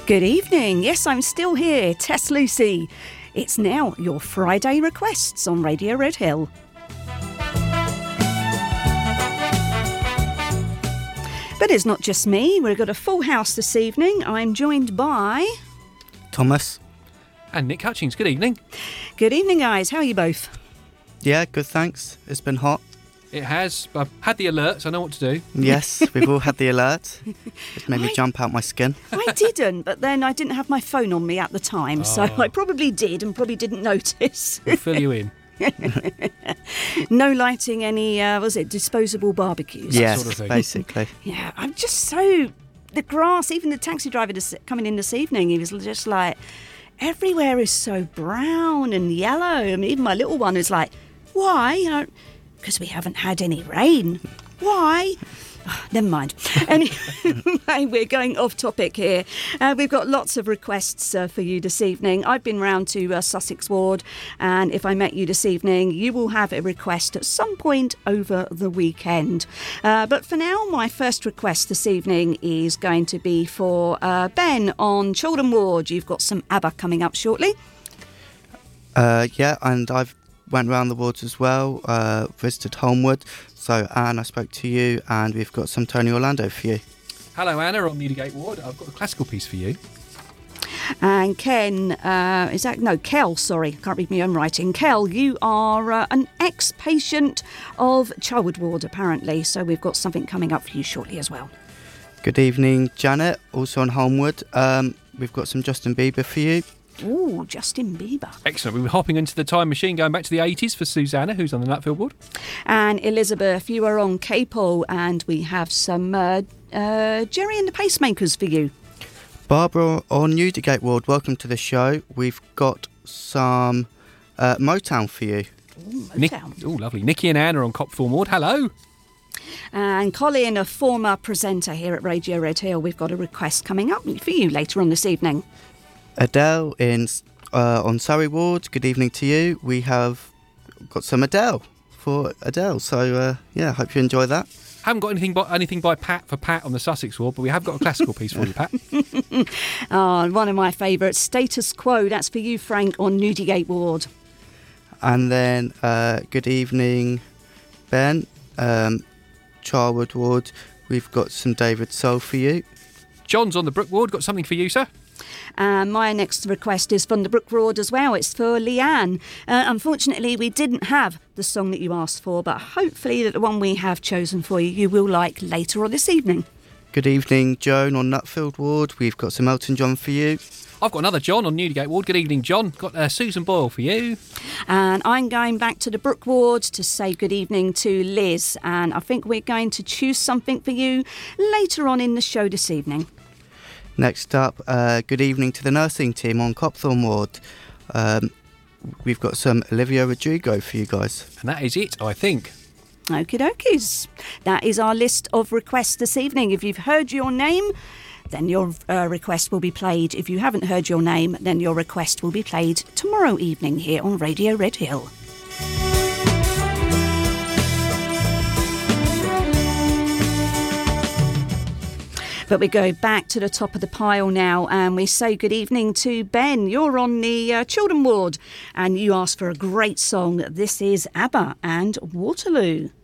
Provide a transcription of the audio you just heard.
Good evening. Yes, I'm still here, Tess Lucy. It's now your Friday requests on Radio Red Hill. But it's not just me. We've got a full house this evening. I'm joined by Thomas and Nick Hutchings. Good evening. Good evening, guys. How are you both? Yeah, good, thanks. It's been hot. It has. I've had the alerts. I know what to do. Yes, we've all had the alert. It's made me jump out my skin. I didn't, but then I didn't have my phone on me at the time, so I probably did and probably didn't notice. We'll fill you in. No lighting any, disposable barbecues? Yes, sort of thing. basically. Yeah, I'm just so... The grass, even the taxi driver coming in this evening, he was just like, everywhere is so brown and yellow. I mean, even my little one is like, why? Because we haven't had any rain. Why? Oh, never mind. Anyway, we're going off topic here. We've got lots of requests for you this evening. I've been round to Sussex Ward, and if I met you this evening, you will have a request at some point over the weekend. But for now, my first request this evening is going to be for Ben on Children Ward. You've got some ABBA coming up shortly. Yeah, and I've went round the wards as well, visited Holmwood. So, Anne, I spoke to you, and we've got some Tony Orlando for you. Hello, Anna, on Newdigate Ward. I've got a classical piece for you. And Ken, Kel, sorry, can't read my own writing. Kel, you are an ex-patient of Charwood Ward, apparently, so we've got something coming up for you shortly as well. Good evening, Janet, also on Holmwood. We've got some Justin Bieber for you. Ooh, Justin Bieber. Excellent. We were hopping into the time machine, going back to the 80s for Susanna, who's on the Nutfield Ward. And Elizabeth, you are on Capel, and we have some Jerry and the Pacemakers for you. Barbara on Newdigate Ward, welcome to the show. We've got some Motown for you. Ooh, Motown. Lovely. Nikki and Anna on Copthorne Ward. Hello. And Colin, a former presenter here at Radio Red Hill, we've got a request coming up for you later on this evening. Adele on Surrey Ward, good evening to you. We have got some Adele for Adele, so hope you enjoy that. Haven't got anything by Pat for Pat on the Sussex Ward, but we have got a classical piece for you, Pat. One of my favourites, Status Quo, that's for you, Frank, on Newdigate Ward. And then good evening, Ben, Charwood Ward, we've got some David Soul for you. John's on the Brook Ward, got something for you, sir? And my next request is from the Brook Ward as well. It's for Leanne. Unfortunately, we didn't have the song that you asked for, but hopefully that the one we have chosen for you, you will like later on this evening. Good evening, Joan on Nutfield Ward. We've got some Elton John for you. I've got another John on Newdigate Ward. Good evening, John. Got Susan Boyle for you. And I'm going back to the Brook Ward to say good evening to Liz. And I think we're going to choose something for you later on in the show this evening. Next up, good evening to the nursing team on Copthorne Ward. We've got some Olivia Rodrigo for you guys. And that is it, I think. Okie dokies. That is our list of requests this evening. If you've heard your name, then your request will be played. If you haven't heard your name, then your request will be played tomorrow evening here on Radio Red Hill. But we go back to the top of the pile now, and we say good evening to Ben. You're on the Children Ward, and you asked for a great song. This is ABBA and Waterloo.